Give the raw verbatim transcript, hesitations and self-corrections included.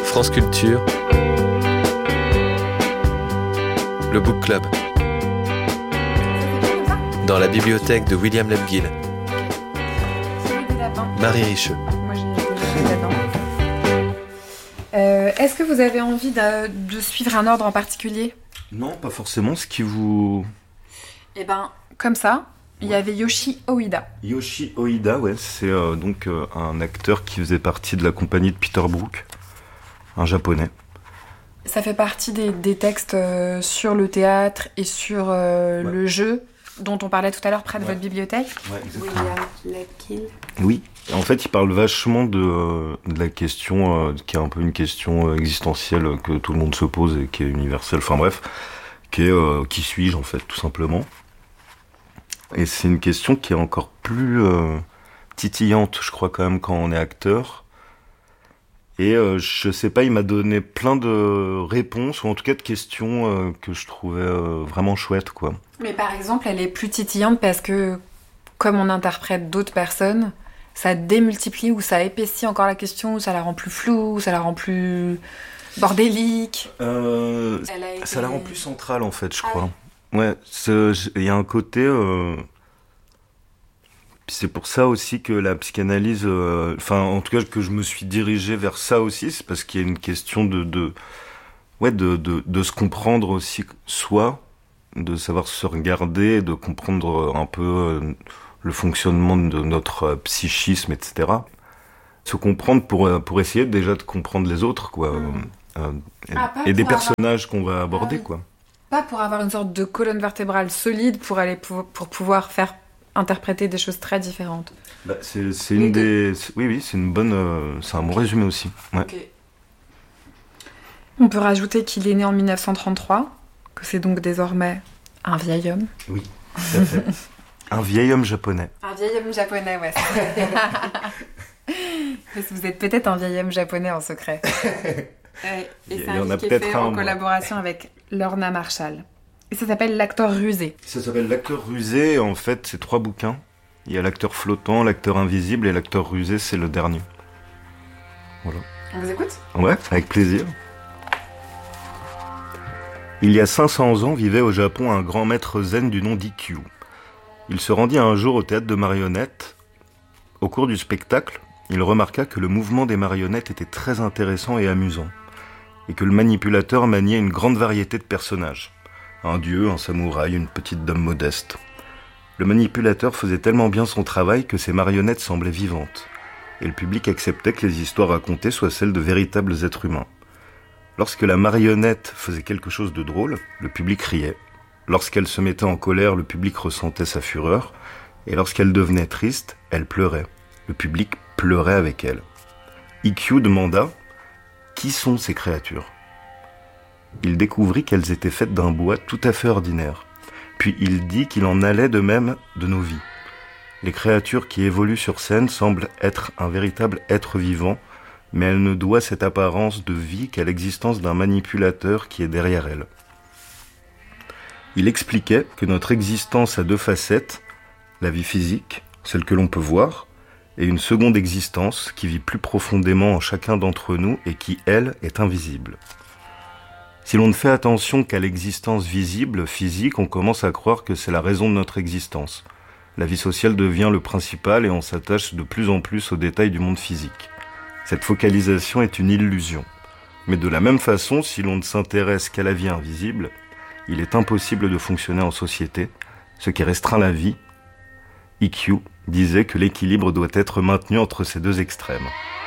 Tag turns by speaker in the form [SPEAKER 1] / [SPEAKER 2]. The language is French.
[SPEAKER 1] France Culture, le Book Club, dans la bibliothèque de William Lemguil. Marie Richeux.
[SPEAKER 2] Moi j'ai des lapins. Euh, est-ce que vous avez envie de, de suivre un ordre en particulier ?
[SPEAKER 3] Non, pas forcément. Ce qui vous...
[SPEAKER 2] Eh ben, comme ça, il y avait Yoshi Oida.
[SPEAKER 3] Yoshi Oida, ouais, c'est euh, donc euh, un acteur qui faisait partie de la compagnie de Peter Brook, un japonais.
[SPEAKER 2] Ça fait partie des, des textes euh, sur le théâtre et sur euh, ouais. le jeu dont on parlait tout à l'heure près de ouais. votre bibliothèque.
[SPEAKER 3] Ouais, exactement.
[SPEAKER 2] William Lemguil.
[SPEAKER 3] Oui, en fait, il parle vachement de, euh, de la question, euh, qui est un peu une question euh, existentielle euh, que tout le monde se pose et qui est universelle, enfin bref, qui est euh, qui suis-je en fait, tout simplement. Et c'est une question qui est encore plus euh, titillante, je crois quand même, quand on est acteur. Et euh, je sais pas, il m'a donné plein de réponses, ou en tout cas de questions euh, que je trouvais euh, vraiment chouettes, quoi.
[SPEAKER 2] Mais par exemple, elle est plus titillante parce que, comme on interprète d'autres personnes, ça démultiplie ou ça épaissit encore la question, ou ça la rend plus floue, ou ça la rend plus bordélique.
[SPEAKER 3] Euh, été... Ça la rend plus centrale, en fait, je crois. Ah oui. Ouais, il y a un côté... Euh... C'est pour ça aussi que la psychanalyse... Enfin, euh, en tout cas, que je me suis dirigé vers ça aussi, c'est parce qu'il y a une question de... de ouais, de, de, de se comprendre aussi soi, de savoir se regarder, de comprendre un peu euh, le fonctionnement de notre euh, psychisme, et cetera. Se comprendre pour, euh, pour essayer déjà de comprendre les autres, quoi. Mmh. Euh, et, ah, et des personnages avoir... qu'on va aborder, ah, oui. quoi.
[SPEAKER 2] Pas pour avoir une sorte de colonne vertébrale solide pour aller pour, pour pouvoir faire interpréter des choses très différentes.
[SPEAKER 3] Bah, c'est, c'est une des, c'est, oui oui, c'est une bonne, euh, c'est un bon résumé aussi. Ouais.
[SPEAKER 2] Okay. On peut rajouter qu'il est né en dix-neuf cent trente-trois, que c'est donc désormais un vieil homme.
[SPEAKER 3] Oui. Tout à fait. Un vieil homme japonais.
[SPEAKER 2] Un vieil homme japonais, ouais. Vous êtes peut-être un vieil homme japonais en secret. Ouais, et c'est un livre qui est fait en collaboration avec Lorna Marshall. Et ça s'appelle L'acteur rusé.
[SPEAKER 3] Ça s'appelle L'acteur rusé, et en fait, c'est trois bouquins. Il y a l'acteur flottant, l'acteur invisible, et l'acteur rusé, c'est le dernier. Voilà.
[SPEAKER 2] On vous écoute ?
[SPEAKER 3] Ouais, avec plaisir. Il y a cinq cents ans, vivait au Japon un grand maître zen du nom d'Ikkyu. Il se rendit un jour au théâtre de marionnettes. Au cours du spectacle, il remarqua que le mouvement des marionnettes était très intéressant et amusant, et que le manipulateur maniait une grande variété de personnages. Un dieu, un samouraï, une petite dame modeste. Le manipulateur faisait tellement bien son travail que ses marionnettes semblaient vivantes, et le public acceptait que les histoires racontées soient celles de véritables êtres humains. Lorsque la marionnette faisait quelque chose de drôle, le public riait. Lorsqu'elle se mettait en colère, le public ressentait sa fureur, et lorsqu'elle devenait triste, elle pleurait. Le public pleurait avec elle. Ikkyu demanda « Qui sont ces créatures ?» Il découvrit qu'elles étaient faites d'un bois tout à fait ordinaire. Puis il dit qu'il en allait de même de nos vies. Les créatures qui évoluent sur scène semblent être un véritable être vivant, mais elle ne doit cette apparence de vie qu'à l'existence d'un manipulateur qui est derrière elle. Il expliquait que notre existence a deux facettes, la vie physique, celle que l'on peut voir, et une seconde existence qui vit plus profondément en chacun d'entre nous et qui, elle, est invisible. Si l'on ne fait attention qu'à l'existence visible, physique, on commence à croire que c'est la raison de notre existence. La vie sociale devient le principal et on s'attache de plus en plus aux détails du monde physique. Cette focalisation est une illusion. Mais de la même façon, si l'on ne s'intéresse qu'à la vie invisible, il est impossible de fonctionner en société, ce qui restreint la vie. Ikkyu disait que l'équilibre doit être maintenu entre ces deux extrêmes.